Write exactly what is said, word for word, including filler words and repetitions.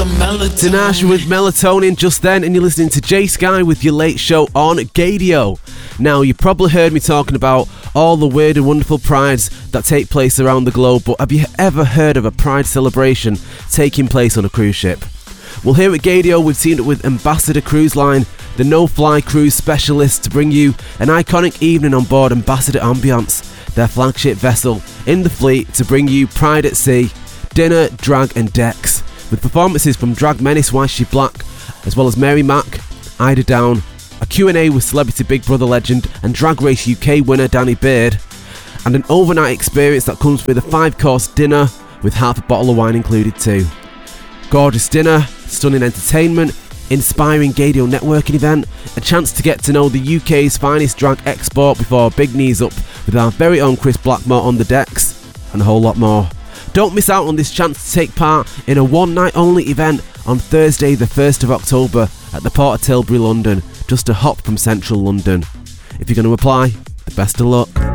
some melatonin. Tinashe with Melatonin just then, and you're listening to Jay Sky with your late show on Gadio. Now, you probably heard me talking about all the weird and wonderful prides that take place around the globe, but have you ever heard of a pride celebration taking place on a cruise ship? Well, here at Gadio, we've teamed up with Ambassador Cruise Line, the no-fly cruise specialists, to bring you an iconic evening on board Ambassador Ambiance, their flagship vessel in the fleet, to bring you Pride at Sea, dinner, drag and decks, with performances from drag menace Wifey Black, as well as Mary Mack, Ida Down, a Q and A with Celebrity Big Brother legend and Drag Race U K winner Danny Beard, and an overnight experience that comes with a five-course dinner with half a bottle of wine included too. Gorgeous dinner, stunning entertainment, inspiring Gadio networking event, a chance to get to know the U K's finest drag export before big knees up with our very own Chris Blackmore on the decks, and a whole lot more. Don't miss out on this chance to take part in a one-night only event on Thursday the first of October at the Port of Tilbury, London, just a hop from central London. If you're going to apply, the best of luck.